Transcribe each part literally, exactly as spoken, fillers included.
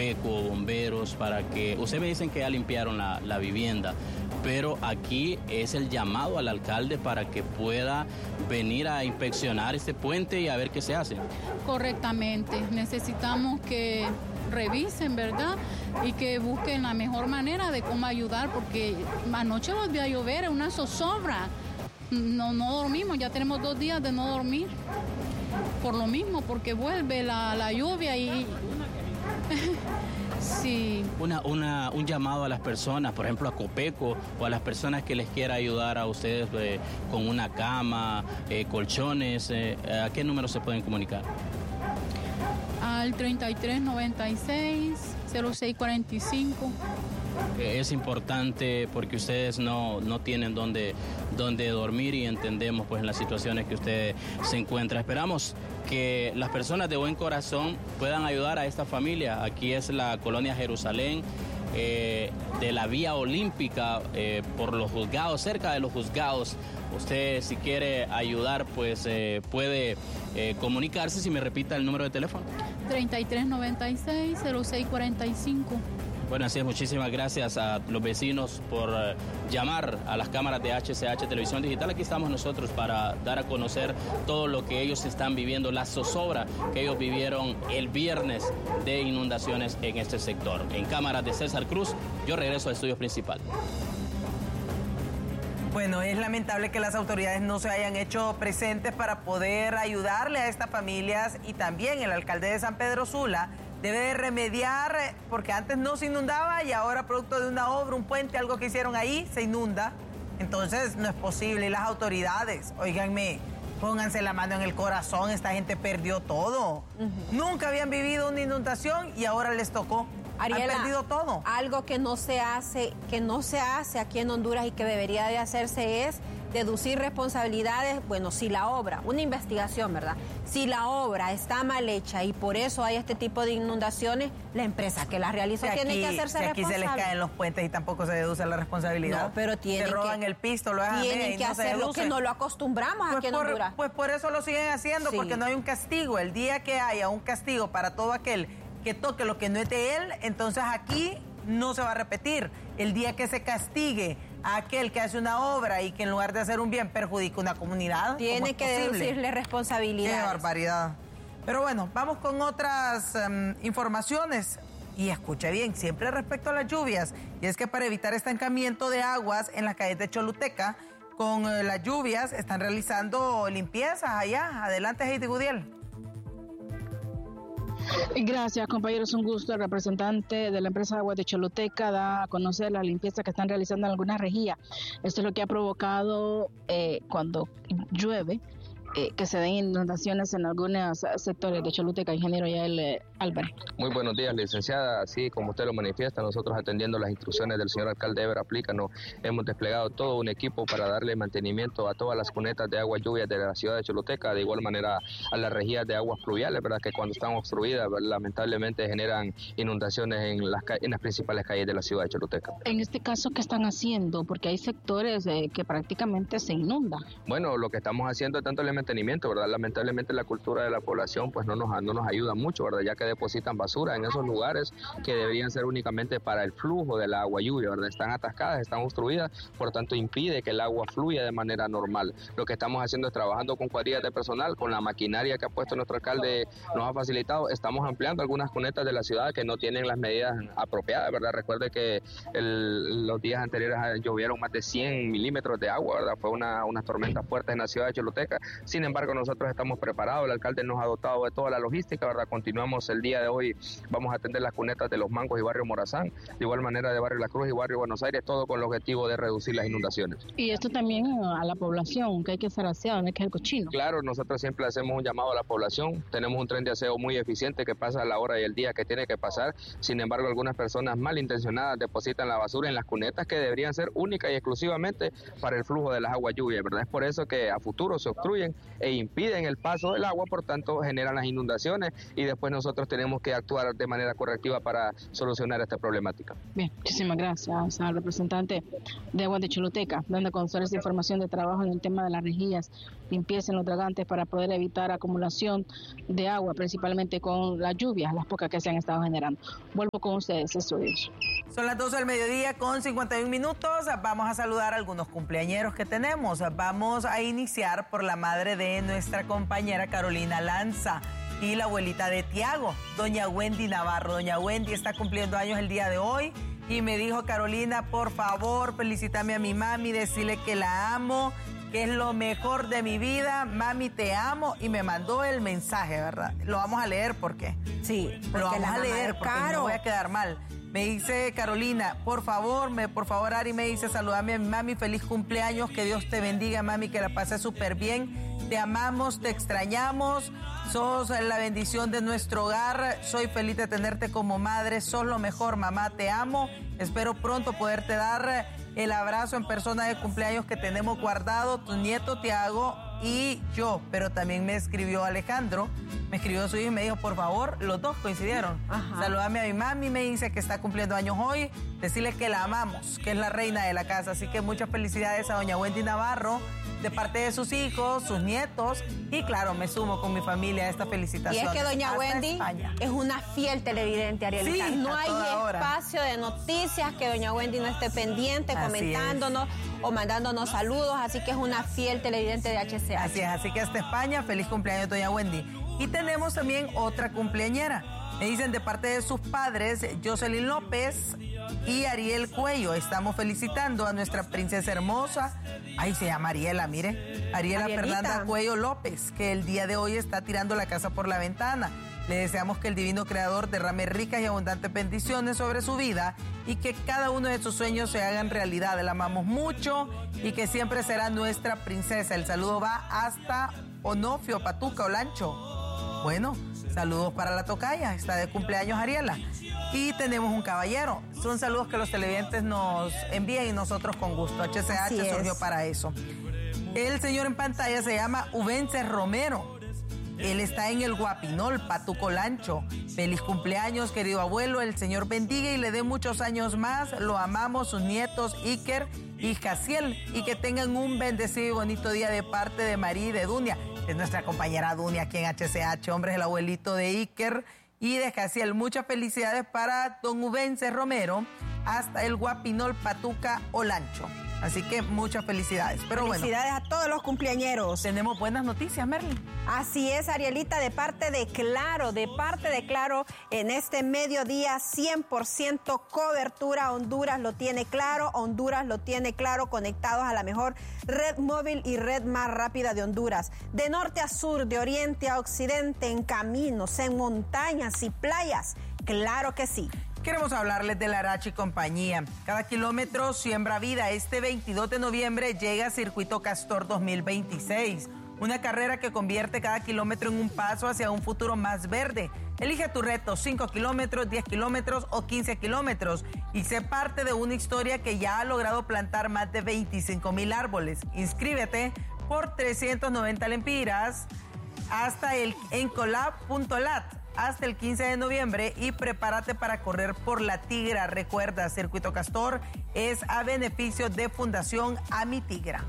Copeco, bomberos, para que, ustedes me dicen que ya limpiaron la, la vivienda, pero aquí es el llamado al alcalde para que pueda venir a inspeccionar este puente y a ver qué se hace. Correctamente, necesitamos que revisen, ¿verdad? Y que busquen la mejor manera de cómo ayudar, porque anoche volvió a llover, es una zozobra. No, no dormimos, ya tenemos dos días de no dormir. Por lo mismo, porque vuelve la, la lluvia y... sí. Una, una, un llamado a las personas, por ejemplo a Copeco, o a las personas que les quiera ayudar a ustedes eh, con una cama, eh, colchones, eh, ¿a qué número se pueden comunicar? Al treinta y tres noventa y seis cero seis cuarenta y cinco. Es importante porque ustedes no, no tienen dónde, dónde dormir y entendemos pues en las situaciones que usted se encuentra. Esperamos que las personas de buen corazón puedan ayudar a esta familia. Aquí es la colonia Jerusalén, eh, de la Vía Olímpica, eh, por los juzgados, cerca de los juzgados. Usted si quiere ayudar pues eh, puede eh, comunicarse. Si me repita el número de teléfono. treinta y tres noventa y seis cero seis cuarenta y cinco. Bueno, así es, muchísimas gracias a los vecinos por uh, llamar a las cámaras de H C H Televisión Digital. Aquí estamos nosotros para dar a conocer todo lo que ellos están viviendo, la zozobra que ellos vivieron el viernes de inundaciones en este sector. En cámaras de César Cruz, yo regreso al estudio principal. Bueno, es lamentable que las autoridades no se hayan hecho presentes para poder ayudarle a estas familias, y también el alcalde de San Pedro Sula debe de remediar, porque antes no se inundaba y ahora producto de una obra, un puente, algo que hicieron ahí, se inunda. Entonces no es posible. Y las autoridades, óiganme, pónganse la mano en el corazón, esta gente perdió todo. Uh-huh. Nunca habían vivido una inundación y ahora les tocó. Ariela, han perdido todo. Algo que no se hace, que no se hace aquí en Honduras y que debería de hacerse es deducir responsabilidades. Bueno, si la obra, una investigación, ¿verdad? Si la obra está mal hecha y por eso hay este tipo de inundaciones, la empresa que la realizó si tiene aquí, que hacerse si aquí responsable. se les caen los puentes y tampoco se deduce la responsabilidad. No, pero tienen se roban que, el pisto, lo dejan tienen que no hacer lo que no lo acostumbramos pues aquí en por, Honduras. Pues por eso lo siguen haciendo, sí. Porque no hay un castigo. El día que haya un castigo para todo aquel que toque lo que no es de él, entonces aquí no se va a repetir. El día que se castigue a aquel que hace una obra y que en lugar de hacer un bien perjudica una comunidad, tiene que deducirle responsabilidades. Qué barbaridad. Pero bueno, vamos con otras um, informaciones. Y escuche bien, siempre respecto a las lluvias. Y es que para evitar estancamiento de aguas en las calles de Choluteca, con uh, las lluvias están realizando limpiezas allá. Adelante, Heidi Gudiel. Gracias, compañeros, un gusto. El representante de la empresa de aguas de Choluteca da a conocer la limpieza que están realizando en algunas rejillas. Esto es lo que ha provocado eh, cuando llueve, eh, que se den inundaciones en algunos sectores de Choluteca. Ingeniero Yael eh, Álvarez. Muy buenos días, licenciada. Así como usted lo manifiesta, nosotros atendiendo las instrucciones del señor alcalde Eber Aplícano, hemos desplegado todo un equipo para darle mantenimiento a todas las cunetas de agua lluvia de la ciudad de Choluteca, de igual manera a las rejillas de aguas pluviales, verdad que cuando están obstruidas, lamentablemente generan inundaciones en las, en las principales calles de la ciudad de Choluteca. En este caso, ¿qué están haciendo? Porque hay sectores eh, que prácticamente se inundan. Bueno, lo que estamos haciendo es dándole mantenimiento, ¿verdad? Lamentablemente la cultura de la población pues no nos, no nos ayuda mucho, ¿verdad? Ya que depositan basura en esos lugares que deberían ser únicamente para el flujo del agua lluvia, ¿verdad? Están atascadas, están obstruidas, por tanto impide que el agua fluya de manera normal. Lo que estamos haciendo es trabajando con cuadrillas de personal, con la maquinaria que ha puesto nuestro alcalde, nos ha facilitado, estamos ampliando algunas cunetas de la ciudad que no tienen las medidas apropiadas, ¿verdad? Recuerde que el, los días anteriores llovieron más de cien milímetros de agua, ¿verdad? Fue una, una tormenta fuerte en la ciudad de Choluteca. Sin embargo, nosotros estamos preparados, el alcalde nos ha dotado de toda la logística, ¿verdad? Continuamos el día de hoy, vamos a atender las cunetas de Los Mangos y Barrio Morazán, de igual manera de Barrio La Cruz y Barrio Buenos Aires, todo con el objetivo de reducir las inundaciones. Y esto también a la población, que hay que ser aseado, no hay que ser cochino. Claro, nosotros siempre hacemos un llamado a la población, tenemos un tren de aseo muy eficiente que pasa a la hora y el día que tiene que pasar, sin embargo algunas personas malintencionadas depositan la basura en las cunetas que deberían ser únicas y exclusivamente para el flujo de las aguas lluvias, ¿verdad? Es por eso que a futuro se obstruyen e impiden el paso del agua, por tanto generan las inundaciones y después nosotros tenemos que actuar de manera correctiva para solucionar esta problemática. Bien, muchísimas gracias al representante de Aguas de Choluteca, dando a conocer esa información de trabajo en el tema de las rejillas, limpieza en los dragantes para poder evitar acumulación de agua, principalmente con las lluvias, las pocas que se han estado generando. Vuelvo con ustedes, estudios. Son las doce del mediodía con cincuenta y un minutos. Vamos a saludar a algunos cumpleañeros que tenemos. Vamos a iniciar por la madre de nuestra compañera Carolina Lanza y la abuelita de Tiago, doña Wendy Navarro. Doña Wendy está cumpliendo años el día de hoy y me dijo: Carolina, por favor, felicítame a mi mami, decirle que la amo, que es lo mejor de mi vida. Mami, te amo. Y me mandó el mensaje, ¿verdad? Lo vamos a leer porque sí, porque lo vamos la a leer porque Caro. no voy a quedar mal. Me dice Carolina, por favor, me, por favor, Ari me dice, saludame a mi mami, feliz cumpleaños, que Dios te bendiga, mami, que la pases súper bien. Te amamos, te extrañamos, sos la bendición de nuestro hogar, soy feliz de tenerte como madre, sos lo mejor, mamá, te amo. Espero pronto poderte dar el abrazo en persona de cumpleaños que tenemos guardado, tu nieto Tiago y yo. Pero también me escribió Alejandro, me escribió su hijo y me dijo, por favor, los dos coincidieron. Ajá. Saludame a mi mami, me dice que está cumpliendo años hoy, decirle que la amamos, que es la reina de la casa. Así que muchas felicidades a doña Wendy Navarro, de parte de sus hijos, sus nietos, y claro, me sumo con mi familia a esta felicitación. Y es que doña Wendy España es una fiel televidente, Arielita. Sí, no hay hora. espacio de noticias que doña Wendy no esté pendiente, así comentándonos es. o mandándonos saludos, así que es una fiel televidente de H C H. Así es, así que hasta España, feliz cumpleaños doña Wendy. Y tenemos también otra cumpleañera. Me dicen de parte de sus padres, Jocelyn López y Ariel Cuello. Estamos felicitando a nuestra princesa hermosa. Ay, se llama Ariela, mire. Ariela Arielita. Fernanda Cuello López, que el día de hoy está tirando la casa por la ventana. Le deseamos que el divino creador derrame ricas y abundantes bendiciones sobre su vida y que cada uno de sus sueños se hagan realidad. La amamos mucho y que siempre será nuestra princesa. El saludo va hasta Onofio, Patuca, Olancho. Bueno, saludos para la tocaya, está de cumpleaños Ariela. Y tenemos un caballero. Son saludos que los televidentes nos envían y nosotros con gusto. H C H surgió para eso. El señor en pantalla se llama Ubense Romero. Él está en el Guapinol, Patuco Lancho. Feliz cumpleaños, querido abuelo. El Señor bendiga y le dé muchos años más. Lo amamos, sus nietos Iker y Jaciel. Y que tengan un bendecido y bonito día de parte de María y de Dunia. Es nuestra compañera Dunia aquí en H C H. Hombre, es el abuelito de Iker y de Jaciel. Muchas felicidades para don Ubense Romero hasta el Guapinol, Patuca Olancho. Así que muchas felicidades. Pero felicidades bueno, a todos los cumpleañeros. Tenemos buenas noticias, Merly. Así es, Arielita, de parte de Claro, de parte de Claro, en este mediodía cien por ciento cobertura. Honduras lo tiene claro, Honduras lo tiene claro, conectados a la mejor red móvil y red más rápida de Honduras. De norte a sur, de oriente a occidente, en caminos, en montañas y playas. Claro que sí. Queremos hablarles de la Arachi y compañía. Cada kilómetro siembra vida. Este veintidós de noviembre llega Circuito Castor dos mil veintiséis. Una carrera que convierte cada kilómetro en un paso hacia un futuro más verde. Elige tu reto, cinco kilómetros, diez kilómetros o quince kilómetros. Y sé parte de una historia que ya ha logrado plantar más de veinticinco mil árboles. Inscríbete por trescientos noventa lempiras hasta el en colab punto lat. Hasta el quince de noviembre y prepárate para correr por la Tigra. Recuerda, Circuito Castor es a beneficio de Fundación Amitigra.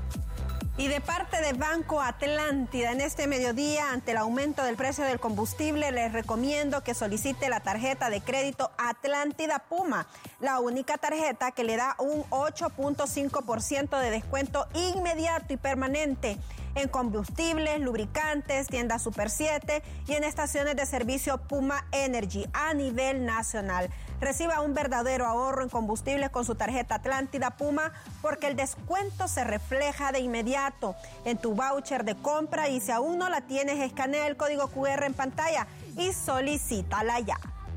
Y de parte de Banco Atlántida, en este mediodía, ante el aumento del precio del combustible, les recomiendo que solicite la tarjeta de crédito Atlántida Puma, la única tarjeta que le da un ocho punto cinco por ciento de descuento inmediato y permanente en combustibles, lubricantes, tiendas Super siete y en estaciones de servicio Puma Energy a nivel nacional. Reciba un verdadero ahorro en combustibles con su tarjeta Atlántida Puma porque el descuento se refleja de inmediato en tu voucher de compra y si aún no la tienes, escanea el código cu erre en pantalla y solicítala ya.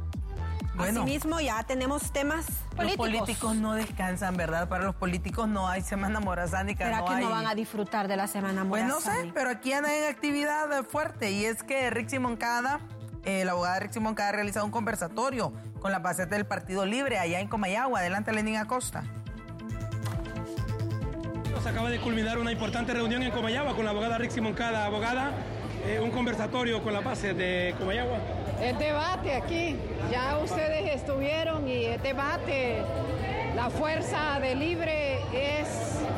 Bueno, asimismo, ya tenemos temas políticos. Los políticos no descansan, ¿verdad? Para los políticos no hay Semana Morazánica. ¿Será no que hay... no van a disfrutar de la Semana Morazánica? Pues no sé, pero aquí andan en actividad fuerte y es que Rixi Moncada, eh, la abogada Rixi Moncada ha realizado un conversatorio con la base del Partido Libre allá en Comayagua. Adelante, Lenín Acosta. compañeros, acaba de culminar una importante reunión en Comayagua con la abogada Rixi Moncada. Abogada, eh, un conversatorio con la base de Comayagua. El debate aquí, ya ustedes estuvieron y el debate, la fuerza de Libre es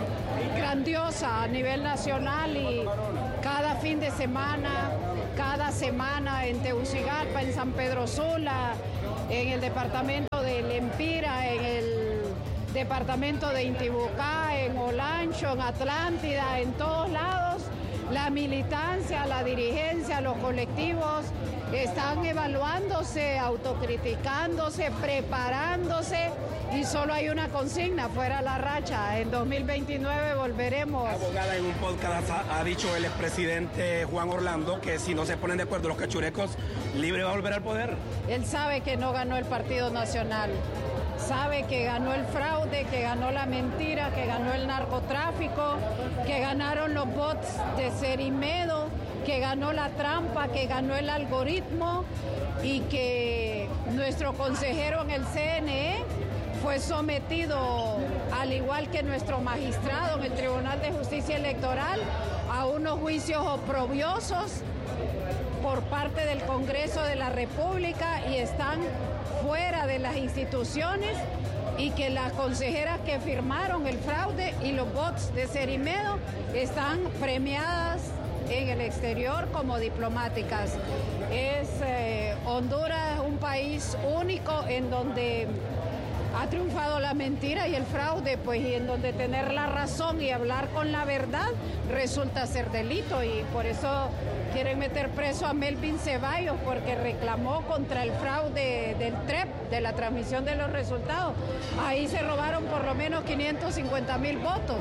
grandiosa a nivel nacional y cada fin de semana, cada semana en Tegucigalpa, en San Pedro Sula, en el departamento de Lempira, en el departamento de Intibucá, en Olancho, en Atlántida, en todos lados, la militancia, la dirigencia, los colectivos están evaluándose, autocriticándose, preparándose y solo hay una consigna, fuera la racha. En dos mil veintinueve volveremos. Abogada, en un podcast ha, ha dicho el expresidente Juan Orlando que si no se ponen de acuerdo los cachurecos, Libre va a volver al poder. Él sabe que no ganó el Partido Nacional. Sabe que ganó el fraude, que ganó la mentira, que ganó el narcotráfico, que ganaron los bots de Cerimedo, que ganó la trampa, que ganó el algoritmo y que nuestro consejero en el C N E fue sometido, al igual que nuestro magistrado en el Tribunal de Justicia Electoral, a unos juicios oprobiosos por parte del Congreso de la República y están fuera de las instituciones y que las consejeras que firmaron el fraude y los bots de Cerimedo están premiadas en el exterior como diplomáticas. Es eh, Honduras un país único en donde ha triunfado la mentira y el fraude, pues, y en donde tener la razón y hablar con la verdad resulta ser delito, y por eso quieren meter preso a Melvin Ceballos porque reclamó contra el fraude del T R E P, de la transmisión de los resultados. Ahí se robaron por lo menos quinientos cincuenta mil votos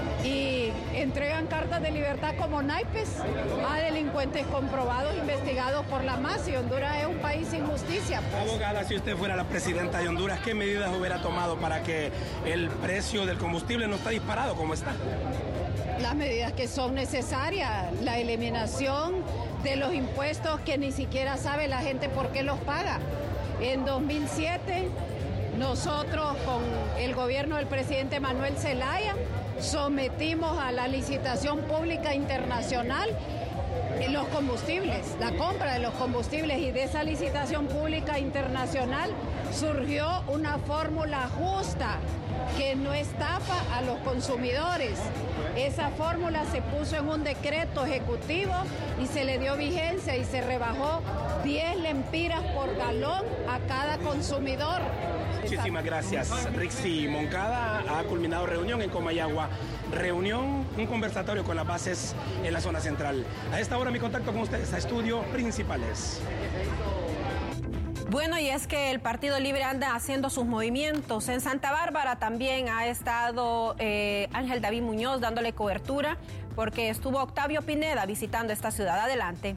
y entregan cartas de libertad como naipes a delincuentes comprobados, investigados por la M A S, y Honduras es un país sin justicia, pues. Abogada, si usted fuera la presidenta de Honduras, ¿qué medidas hubiera tomado para que el precio del combustible no está disparado como está? Las medidas que son necesarias, la eliminación de los impuestos que ni siquiera sabe la gente por qué los paga. En dos mil siete, nosotros con el gobierno del presidente Manuel Zelaya sometimos a la licitación pública internacional los combustibles, la compra de los combustibles, y de esa licitación pública internacional surgió una fórmula justa que no estafa a los consumidores. Esa fórmula se puso en un decreto ejecutivo y se le dio vigencia y se rebajó diez lempiras por galón a cada consumidor. Muchísimas gracias. Rixi Moncada ha culminado reunión en Comayagua. Reunión, un conversatorio con las bases en la zona central. A esta hora mi contacto con ustedes a Estudios Principales. Bueno, y es que el Partido Libre anda haciendo sus movimientos. En Santa Bárbara también ha estado eh, Ángel David Muñoz dándole cobertura porque estuvo Octavio Pineda visitando esta ciudad. Adelante.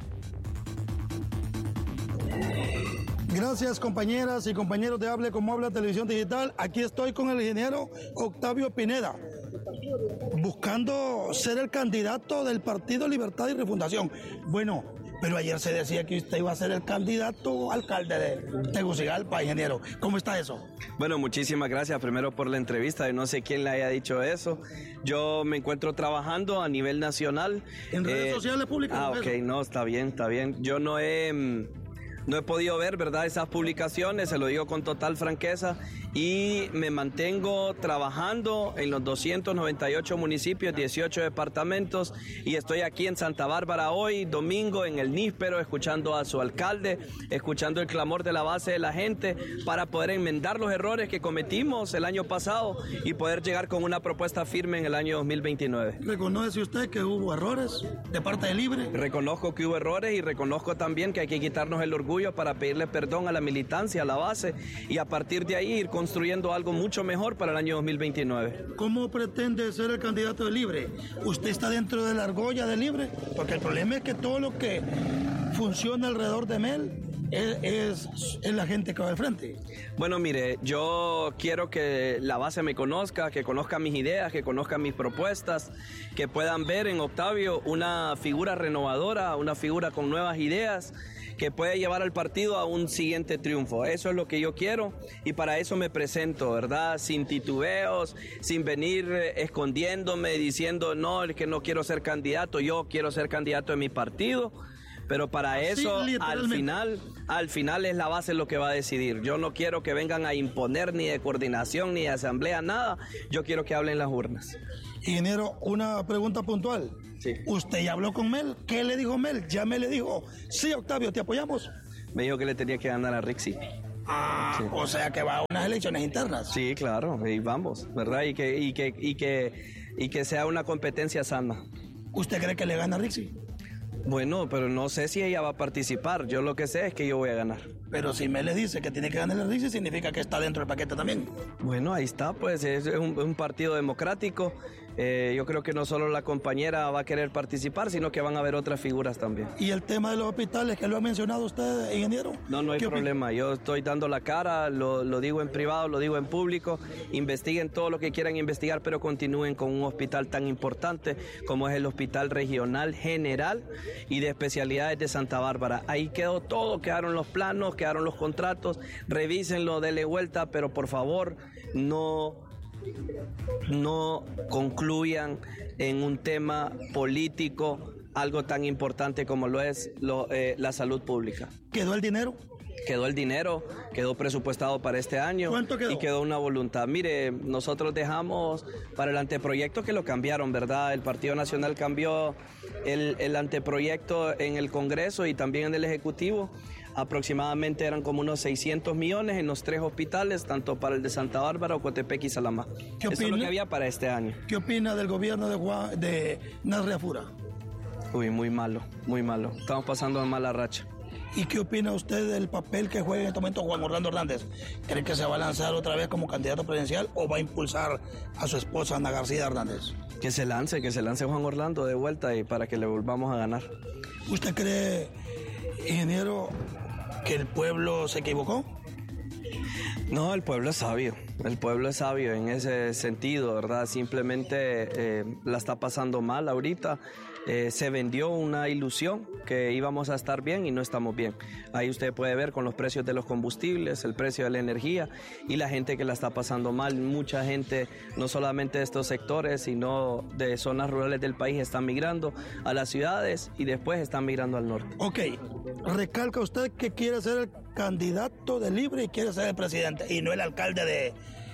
Gracias, compañeras y compañeros de Hable Como Habla Televisión Digital. Aquí estoy con el ingeniero Octavio Pineda, buscando ser el candidato del Partido Libertad y Refundación. Bueno, pero ayer se decía que usted iba a ser el candidato alcalde de Tegucigalpa, ingeniero. ¿Cómo está eso? Bueno, muchísimas gracias primero por la entrevista. No sé quién le haya dicho eso. Yo me encuentro trabajando a nivel nacional. ¿En redes eh, sociales públicas? Ah, ok, no, está bien, está bien. Yo no he... No he podido ver, ¿verdad?, esas publicaciones, se lo digo con total franqueza, y me mantengo trabajando en los doscientos noventa y ocho municipios, dieciocho departamentos, y estoy aquí en Santa Bárbara hoy, domingo, en el níspero, escuchando a su alcalde, escuchando el clamor de la base de la gente para poder enmendar los errores que cometimos el año pasado y poder llegar con una propuesta firme en el año dos mil veintinueve. ¿Reconoce usted que hubo errores de parte de Libre? Reconozco que hubo errores y reconozco también que hay que quitarnos el orgullo para pedirle perdón a la militancia, a la base, y a partir de ahí ir construyendo algo mucho mejor para el año dos mil veintinueve. ¿Cómo pretende ser el candidato de Libre? ¿Usted está dentro de la argolla de Libre? Porque el problema es que todo lo que funciona alrededor de Mel es, es, es la gente que va al frente. Bueno, mire, yo quiero que la base me conozca, que conozca mis ideas, que conozca mis propuestas, que puedan ver en Octavio una figura renovadora, una figura con nuevas ideas, que puede llevar al partido a un siguiente triunfo. Eso es lo que yo quiero y para eso me presento, ¿verdad? Sin titubeos, sin venir escondiéndome, diciendo, no, es que no quiero ser candidato, yo quiero ser candidato de mi partido. Pero para eso, sí, al final, al final es la base lo que va a decidir. Yo no quiero que vengan a imponer ni de coordinación, ni de asamblea, nada. Yo quiero que hablen las urnas. Ingeniero, una pregunta puntual. Sí. ¿Usted ya habló con Mel? ¿Qué le dijo Mel? Ya me le dijo, sí, Octavio, te apoyamos. Me dijo que le tenía que ganar a Rixi. Ah, sí. O sea que va a unas elecciones internas. Sí, claro, y vamos, ¿verdad? Y que, y que, y que, y que sea una competencia sana. ¿Usted cree que le gana a Rixi? Bueno, pero no sé si ella va a participar. Yo lo que sé es que yo voy a ganar. Pero si me le dice que tiene que ganar el Rixi, significa que está dentro del paquete también. Bueno, ahí está, pues es un, un partido democrático. Eh, yo creo que no solo la compañera va a querer participar, sino que van a haber otras figuras también. ¿Y el tema de los hospitales que lo ha mencionado usted, ingeniero? No, no hay problema. Yo estoy dando la cara, lo, lo digo en privado, lo digo en público. Investiguen todo lo que quieran investigar, pero continúen con un hospital tan importante como es el Hospital Regional General y de Especialidades de Santa Bárbara. Ahí quedó todo, quedaron los planos, quedaron los contratos. Revísenlo, denle vuelta, pero por favor, no... no concluyan en un tema político algo tan importante como lo es lo, eh, la salud pública. ¿Quedó el dinero? Quedó el dinero, quedó presupuestado para este año. ¿Cuánto quedó? Y quedó una voluntad. Mire, nosotros dejamos para el anteproyecto que lo cambiaron, ¿verdad? El Partido Nacional cambió el, el anteproyecto en el Congreso y también en el Ejecutivo. Aproximadamente eran como unos seiscientos millones en los tres hospitales, tanto para el de Santa Bárbara, Ocotepec y Salamá. ¿Qué opina? Eso es lo que había para este año. ¿Qué opina del gobierno de, Juan, de Nasria Fura? Uy, muy malo, muy malo. Estamos pasando una mala racha. ¿Y qué opina usted del papel que juega en este momento Juan Orlando Hernández? ¿Cree que se va a lanzar otra vez como candidato presidencial o va a impulsar a su esposa Ana García Hernández? Que se lance, que se lance Juan Orlando de vuelta y para que le volvamos a ganar. ¿Usted cree, ingeniero, que el pueblo se equivocó? No, el pueblo es sabio, el pueblo es sabio en ese sentido, ¿verdad? Simplemente eh, la está pasando mal ahorita. Eh, se vendió una ilusión que íbamos a estar bien y no estamos bien. Ahí usted puede ver con los precios de los combustibles, el precio de la energía y la gente que la está pasando mal. Mucha gente, no solamente de estos sectores, sino de zonas rurales del país, están migrando a las ciudades y después están migrando al norte. Ok, recalca usted que quiere ser el candidato de Libre y quiere ser el presidente y no el alcalde de...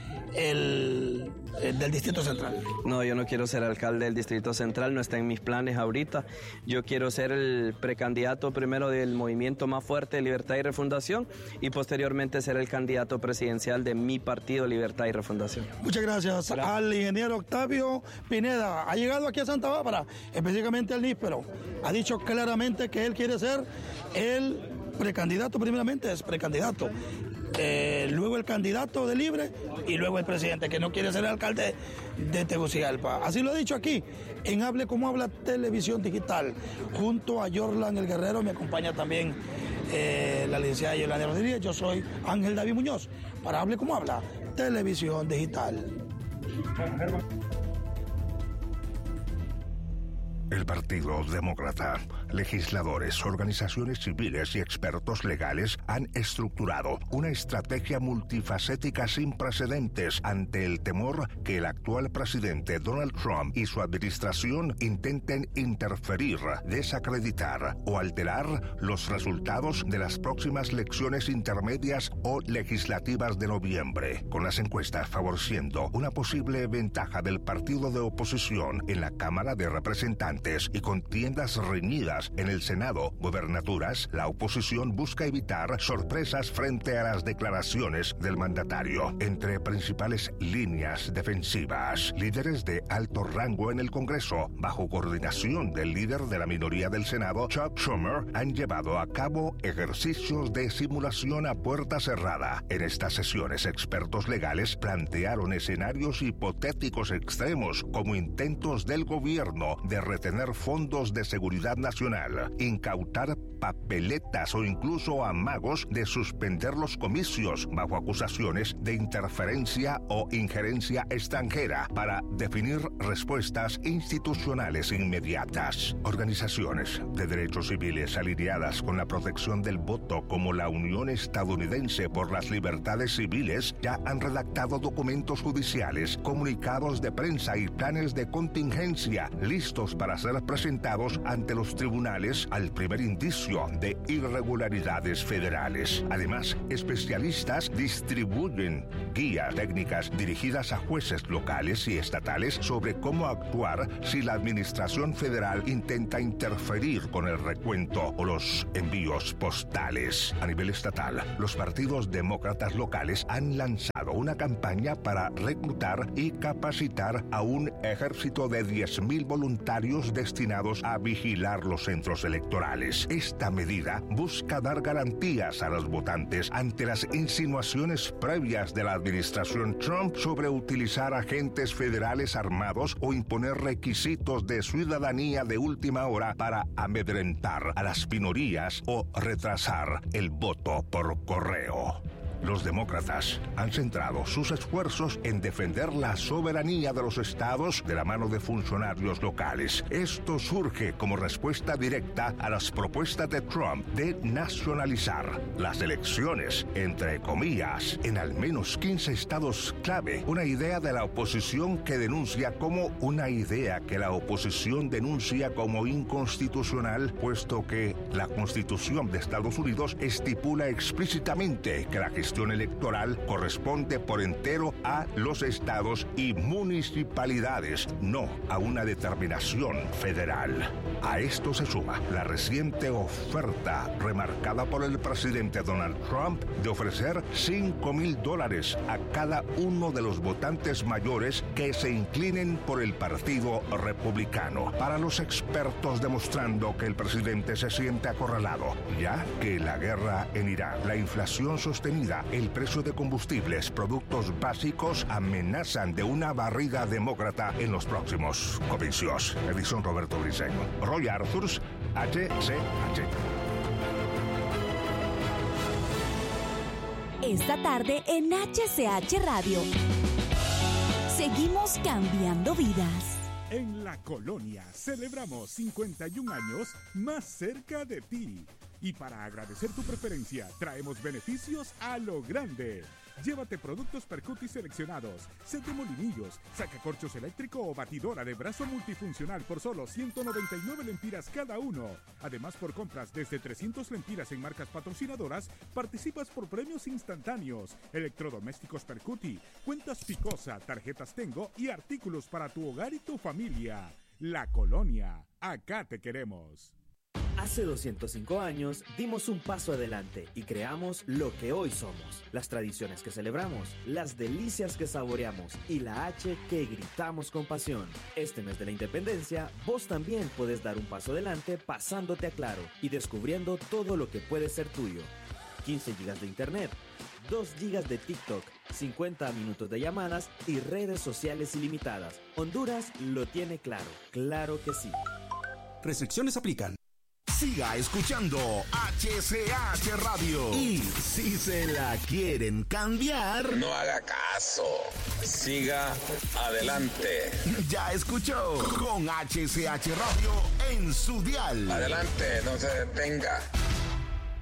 El, el del Distrito Central. No, yo no quiero ser alcalde del Distrito Central, no está en mis planes ahorita. Yo quiero ser el precandidato primero del movimiento más fuerte de Libertad y Refundación y posteriormente ser el candidato presidencial de mi partido Libertad y Refundación. Muchas gracias, gracias. Al ingeniero Octavio Pineda. Ha llegado aquí a Santa Bárbara, específicamente al níspero. Ha dicho claramente que él quiere ser el precandidato, primeramente es precandidato. Eh, luego el candidato de Libre y luego el presidente, que no quiere ser el alcalde de Tegucigalpa. Así lo ha dicho aquí en Hable Como Habla Televisión Digital. Junto a Yorlan el Guerrero me acompaña también eh, la licenciada Yolanda Rodríguez. Yo soy Ángel David Muñoz para Hable Como Habla Televisión Digital. El Partido Demócrata, legisladores, organizaciones civiles y expertos legales han estructurado una estrategia multifacética sin precedentes ante el temor que el actual presidente Donald Trump y su administración intenten interferir, desacreditar o alterar los resultados de las próximas elecciones intermedias o legislativas de noviembre, con las encuestas favoreciendo una posible ventaja del partido de oposición en la Cámara de Representantes y contiendas reñidas en el Senado, gobernaturas. La oposición busca evitar sorpresas frente a las declaraciones del mandatario. Entre principales líneas defensivas, líderes de alto rango en el Congreso, bajo coordinación del líder de la minoría del Senado, Chuck Schumer, han llevado a cabo ejercicios de simulación a puerta cerrada. En estas sesiones, expertos legales plantearon escenarios hipotéticos extremos como intentos del gobierno de retener obtener fondos de seguridad nacional, incautar papeletas o incluso amagos de suspender los comicios bajo acusaciones de interferencia o injerencia extranjera para definir respuestas institucionales inmediatas. Organizaciones de derechos civiles alineadas con la protección del voto, como la Unión Estadounidense por las Libertades Civiles, ya han redactado documentos judiciales, comunicados de prensa y planes de contingencia listos para ser presentados ante los tribunales al primer indicio de irregularidades federales. Además, especialistas distribuyen guías técnicas dirigidas a jueces locales y estatales sobre cómo actuar si la administración federal intenta interferir con el recuento o los envíos postales. A nivel estatal, los partidos demócratas locales han lanzado una campaña para reclutar y capacitar a un ejército de diez mil voluntarios destinados a vigilar los centros electorales. Esta medida busca dar garantías a los votantes ante las insinuaciones previas de la administración Trump sobre utilizar agentes federales armados o imponer requisitos de ciudadanía de última hora para amedrentar a las minorías o retrasar el voto por correo. Los demócratas han centrado sus esfuerzos en defender la soberanía de los estados de la mano de funcionarios locales. Esto surge como respuesta directa a las propuestas de Trump de nacionalizar las elecciones, entre comillas, en al menos quince estados clave. Una idea de la oposición que denuncia como una idea que la oposición denuncia como inconstitucional, puesto que la Constitución de Estados Unidos estipula explícitamente que la gestión electoral corresponde por entero a los estados y municipalidades, no a una determinación federal. A esto se suma la reciente oferta remarcada por el presidente Donald Trump de ofrecer cinco mil dólares a cada uno de los votantes mayores que se inclinen por el Partido Republicano. Para los expertos, demostrando que el presidente se siente acorralado, ya que la guerra en Irán, la inflación sostenida, el precio de combustibles, productos básicos amenazan de una barrida demócrata en los próximos comicios. Edison Roberto Briceño, Roy Arthurs, H C H. Esta tarde en H C H Radio. Seguimos cambiando vidas. En La Colonia celebramos cincuenta y un años más cerca de ti. Y para agradecer tu preferencia, traemos beneficios a lo grande. Llévate productos Percuti seleccionados, set de molinillos, sacacorchos eléctrico o batidora de brazo multifuncional por solo ciento noventa y nueve lempiras cada uno. Además, por compras desde trescientas lempiras en marcas patrocinadoras, participas por premios instantáneos, electrodomésticos Percuti, cuentas Picosa, tarjetas Tengo y artículos para tu hogar y tu familia. La Colonia, acá te queremos. Hace doscientos cinco años dimos un paso adelante y creamos lo que hoy somos. Las tradiciones que celebramos, las delicias que saboreamos y la H que gritamos con pasión. Este mes de la independencia, vos también puedes dar un paso adelante pasándote a Claro y descubriendo todo lo que puede ser tuyo. quince gigas de internet, dos gigas de TikTok, cincuenta minutos de llamadas y redes sociales ilimitadas. Honduras lo tiene claro. Claro que sí. Restricciones aplican. Siga escuchando H C H Radio. Y si se la quieren cambiar, no haga caso. Siga adelante. Ya escuchó con H C H Radio en su dial. Adelante, no se detenga.